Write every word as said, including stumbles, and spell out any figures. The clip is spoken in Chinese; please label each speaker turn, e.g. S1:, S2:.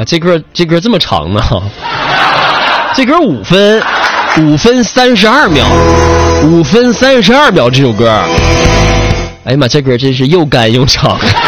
S1: 这歌这歌这么长呢？这歌五分，五分三十二秒，五分三十二秒这首歌。哎呀妈，这歌真是又干又长。